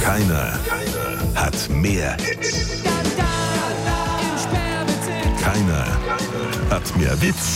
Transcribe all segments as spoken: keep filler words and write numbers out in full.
Keiner, keiner hat mehr Hits. Keiner hat mehr Witz.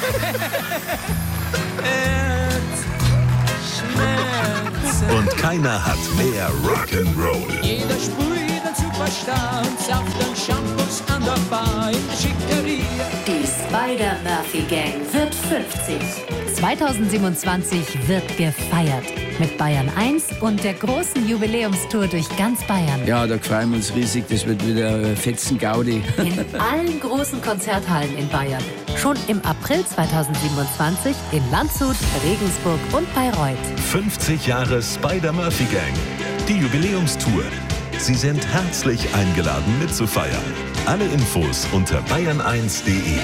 Und keiner hat mehr Rock'n'Roll. Jeder sprüht einen Superstar und Saft und Shampoos an der Bar in Schickeria. Die Spider-Murphy-Gang wird fünfzig. zweitausendsiebenundzwanzig wird gefeiert. Mit Bayern eins und der großen Jubiläumstour durch ganz Bayern. Ja, da freuen wir uns riesig. Das wird wieder fetzen Gaudi. In allen großen Konzerthallen in Bayern. Schon im April zweitausendsiebenundzwanzig in Landshut, Regensburg und Bayreuth. fünfzig Jahre Spider-Murphy-Gang. Die Jubiläumstour. Sie sind herzlich eingeladen mitzufeiern. Alle Infos unter bayern eins punkt de.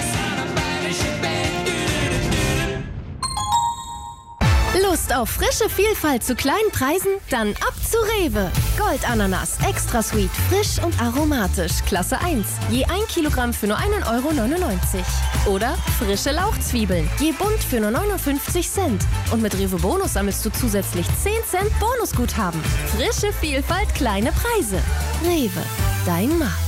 Lust auf frische Vielfalt zu kleinen Preisen? Dann ab zu Rewe. Goldananas, extra sweet, frisch und aromatisch, Klasse eins. Je ein Kilogramm für nur einen Euro neunundneunzig. Oder frische Lauchzwiebeln, je bunt für nur neunundfünfzig Cent. Und mit Rewe Bonus sammelst du zusätzlich zehn Cent Bonusguthaben. Frische Vielfalt, kleine Preise. Rewe, dein Markt.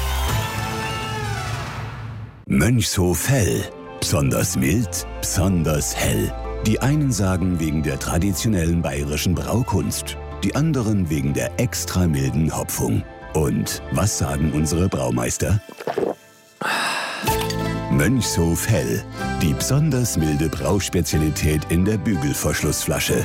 Mönchshof Hell. Besonders mild, besonders hell. Die einen sagen wegen der traditionellen bayerischen Braukunst, die anderen wegen der extra milden Hopfung. Und was sagen unsere Braumeister? Mönchshof Hell, die besonders milde Brauspezialität in der Bügelverschlussflasche.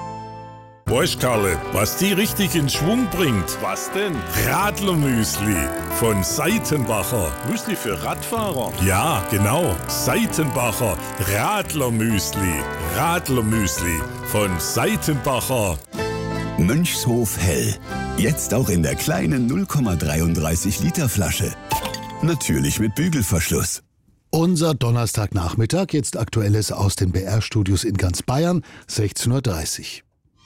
Weißt Karle, was die richtig in Schwung bringt? Was denn? Radlermüsli von Seitenbacher. Müsli für Radfahrer? Ja, genau. Seitenbacher Radlermüsli. Radlermüsli von Seitenbacher. Mönchshof Hell. Jetzt auch in der kleinen null Komma dreiunddreißig Liter Flasche. Natürlich mit Bügelverschluss. Unser Donnerstagnachmittag, jetzt Aktuelles aus den B R-Studios in ganz Bayern, sechzehn Uhr dreißig.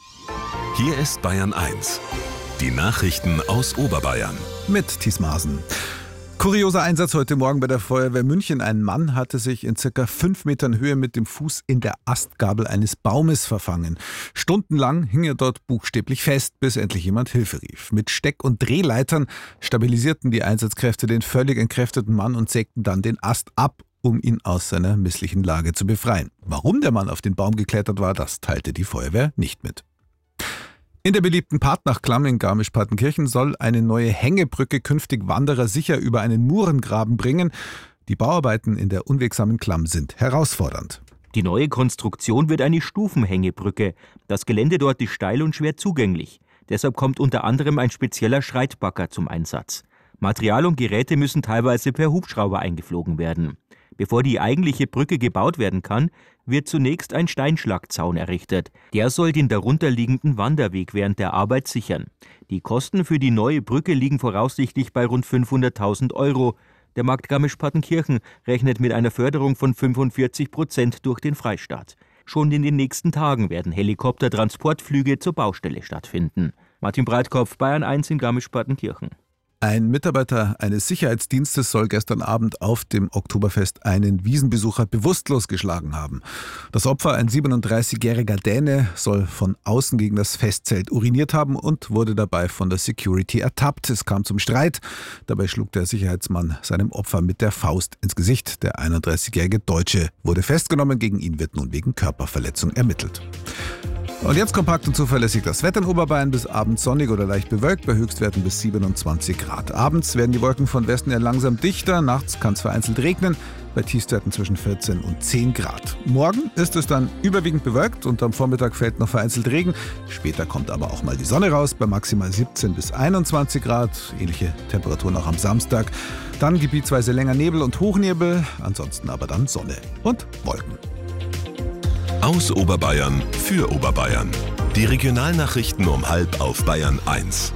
Hier ist Bayern eins. Die Nachrichten aus Oberbayern. Mit Thies Maaßen. Kurioser Einsatz heute Morgen bei der Feuerwehr München. Ein Mann hatte sich in circa fünf Metern Höhe mit dem Fuß in der Astgabel eines Baumes verfangen. Stundenlang hing er dort buchstäblich fest, bis endlich jemand Hilfe rief. Mit Steck- und Drehleitern stabilisierten die Einsatzkräfte den völlig entkräfteten Mann und sägten dann den Ast ab, um ihn aus seiner misslichen Lage zu befreien. Warum der Mann auf den Baum geklettert war, das teilte die Feuerwehr nicht mit. In der beliebten Partnachklamm in Garmisch-Partenkirchen soll eine neue Hängebrücke künftig Wanderer sicher über einen Murengraben bringen. Die Bauarbeiten in der unwegsamen Klamm sind herausfordernd. Die neue Konstruktion wird eine Stufenhängebrücke. Das Gelände dort ist steil und schwer zugänglich. Deshalb kommt unter anderem ein spezieller Schreitbagger zum Einsatz. Material und Geräte müssen teilweise per Hubschrauber eingeflogen werden. Bevor die eigentliche Brücke gebaut werden kann, wird zunächst ein Steinschlagzaun errichtet. Der soll den darunterliegenden Wanderweg während der Arbeit sichern. Die Kosten für die neue Brücke liegen voraussichtlich bei rund fünfhunderttausend Euro. Der Markt Garmisch-Partenkirchen rechnet mit einer Förderung von fünfundvierzig Prozent durch den Freistaat. Schon in den nächsten Tagen werden Helikoptertransportflüge zur Baustelle stattfinden. Martin Breitkopf, Bayern eins in Garmisch-Partenkirchen. Ein Mitarbeiter eines Sicherheitsdienstes soll gestern Abend auf dem Oktoberfest einen Wiesenbesucher bewusstlos geschlagen haben. Das Opfer, ein siebenunddreißigjähriger Däne, soll von außen gegen das Festzelt uriniert haben und wurde dabei von der Security ertappt. Es kam zum Streit. Dabei schlug der Sicherheitsmann seinem Opfer mit der Faust ins Gesicht. Der einunddreißigjährige Deutsche wurde festgenommen. Gegen ihn wird nun wegen Körperverletzung ermittelt. Und jetzt kompakt und zuverlässig das Wetter in Oberbayern, bis abends sonnig oder leicht bewölkt, bei Höchstwerten bis siebenundzwanzig Grad. Abends werden die Wolken von Westen her langsam dichter, nachts kann es vereinzelt regnen, bei Tiefstwerten zwischen vierzehn und zehn Grad. Morgen ist es dann überwiegend bewölkt und am Vormittag fällt noch vereinzelt Regen. Später kommt aber auch mal die Sonne raus, bei maximal siebzehn bis einundzwanzig Grad. Ähnliche Temperaturen auch am Samstag. Dann gebietsweise länger Nebel und Hochnebel, ansonsten aber dann Sonne und Wolken. Aus Oberbayern für Oberbayern. Die Regionalnachrichten um halb auf Bayern eins.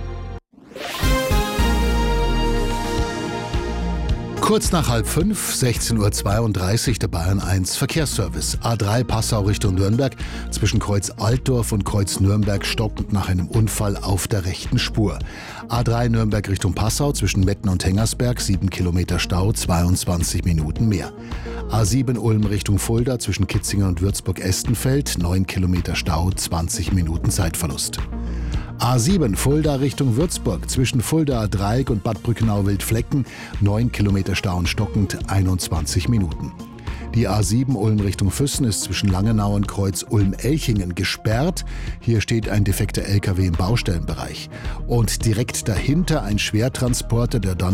Kurz nach halb fünf, sechzehn Uhr zweiunddreißig, der Bayern eins Verkehrsservice. A drei Passau Richtung Nürnberg, zwischen Kreuz Altdorf und Kreuz Nürnberg stockend nach einem Unfall auf der rechten Spur. A drei Nürnberg Richtung Passau, zwischen Metten und Hengersberg, sieben Kilometer Stau, zweiundzwanzig Minuten mehr. A sieben Ulm Richtung Fulda, zwischen Kitzingen und Würzburg-Estenfeld, neun Kilometer Stau, zwanzig Minuten Zeitverlust. A sieben Fulda Richtung Würzburg zwischen Fuldaer Dreieck und Bad Brückenau-Wildflecken, neun Kilometer Stau und stockend, einundzwanzig Minuten. Die A sieben Ulm Richtung Füssen ist zwischen Langenau und Kreuz Ulm-Elchingen gesperrt. Hier steht ein defekter L K W im Baustellenbereich. Und direkt dahinter ein Schwertransporter, der dann